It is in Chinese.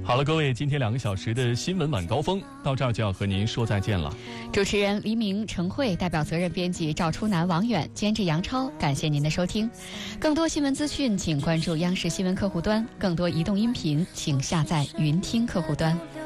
好了，各位，今天2个小时的新闻晚高峰到这儿就要和您说再见了。 主持人黎明、陈慧，代表责任编辑赵初南、王远，监制杨超，感谢您的收听。更多新闻资讯，请关注央视新闻客户端；更多移动音频，请下载云听客户端。